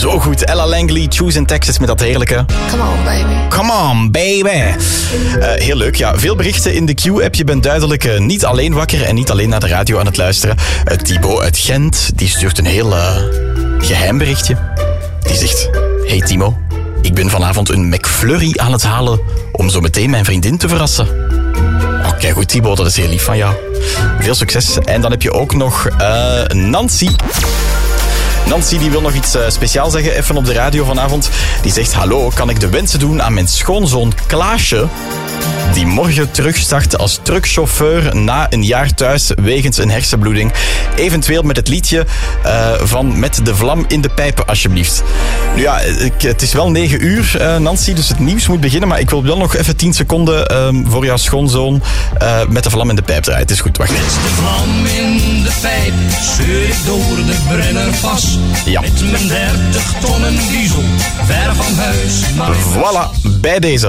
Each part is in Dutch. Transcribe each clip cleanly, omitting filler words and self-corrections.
Zo goed. Ella Langley, Choose in Texas met dat heerlijke... Come on, baby. Come on, baby. Heel leuk, ja. Veel berichten in de Q-app. Je bent duidelijk niet alleen wakker en niet alleen naar de radio aan het luisteren. Thibaut uit Gent, die stuurt een heel geheim berichtje. Die zegt... Hey Timo, ik ben vanavond een McFlurry aan het halen om zo meteen mijn vriendin te verrassen. Oké, goed Thibaut, dat is heel lief van jou. Veel succes. En dan heb je ook nog Nancy. Nancy die wil nog iets speciaals zeggen, even op de radio vanavond. Die zegt, hallo, kan ik de wensen doen aan mijn schoonzoon Klaasje, die morgen terugstart als truckchauffeur na een jaar thuis wegens een hersenbloeding. Eventueel met het liedje van Met de vlam in de pijpen, alsjeblieft. Nu ja, het is wel 9 uur, Nancy, dus het nieuws moet beginnen. Maar ik wil wel nog even 10 seconden voor jouw schoonzoon Met de vlam in de pijp draaien. Het is goed, wacht. Met de vlam in de pijp scheur ik door de Brennerpas. Ja. Met mijn 30 tonnen diesel, ver van huis. Maar voilà, bij deze.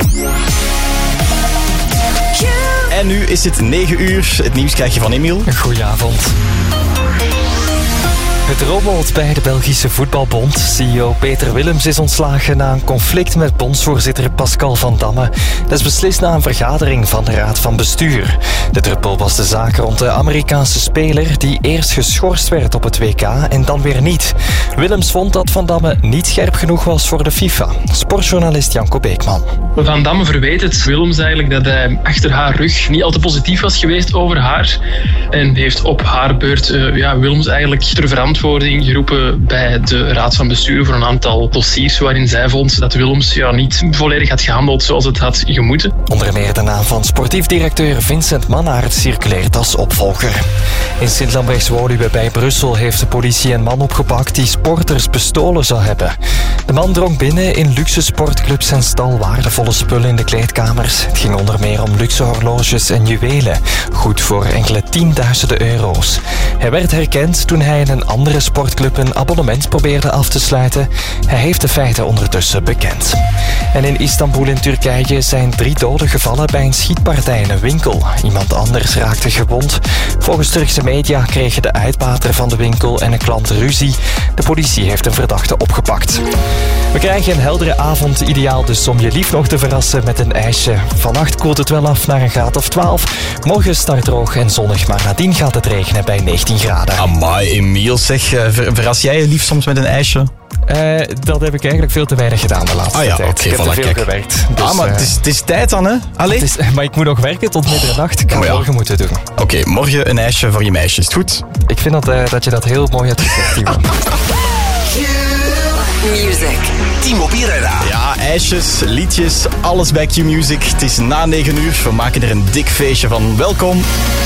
En nu is het 9 uur. Het nieuws krijg je van Emiel. Goedenavond. Het rommelt bij de Belgische Voetbalbond. CEO Peter Willems is ontslagen na een conflict met bondsvoorzitter Pascal Van Damme. Dat is beslist na een vergadering van de Raad van Bestuur. De druppel was de zaak rond de Amerikaanse speler die eerst geschorst werd op het WK en dan weer niet. Willems vond dat Van Damme niet scherp genoeg was voor de FIFA. Sportjournalist Janko Beekman. Van Damme verweet het Willems eigenlijk dat hij achter haar rug niet al te positief was geweest over haar. En heeft op haar beurt Willems eigenlijk ter verantwoording geroepen bij de Raad van Bestuur voor een aantal dossiers waarin zij vond dat Willems niet volledig had gehandeld zoals het had gemoeten. Onder meer de naam van sportief directeur Vincent Mannaert circuleert als opvolger. In Sint-Lambrechts-Woluwe bij Brussel heeft de politie een man opgepakt die sporters bestolen zou hebben. De man drong binnen in luxe sportclubs en stal waardevolle spullen in de kleedkamers. Het ging onder meer om luxe horloges en juwelen, goed voor enkele tienduizenden euro's. Hij werd herkend toen hij in een andere sportclub een abonnement probeerde af te sluiten. Hij heeft de feiten ondertussen bekend. En in Istanbul in Turkije zijn 3 doden gevallen bij een schietpartij in een winkel. Iemand anders raakte gewond. Volgens Turkse media kregen de uitbater van de winkel en een klant ruzie. De politie heeft een verdachte opgepakt. We krijgen een heldere avond, ideaal dus om je lief nog te verrassen met een ijsje. Vannacht koelt het wel af naar een graad of 12. Morgen start droog en zonnig, maar nadien gaat het regenen bij 19 graden. Amai, Emiel, zeg, verras jij je lief soms met een ijsje? Dat heb ik eigenlijk veel te weinig gedaan de laatste tijd. Okay, ik heb te veel gewerkt. Dus, maar het is tijd dan, hè? Allee? Maar ik moet nog werken tot middernacht. Ik ga het morgen moeten doen. Oké, morgen een ijsje voor je meisje. Is het goed? Ik vind dat je dat heel mooi hebt gezegd, Timo. Music. Timo Pirera. Ja, ijsjes, liedjes, alles bij Q-Music. Het is na 9 uur. We maken er een dik feestje van. Welkom.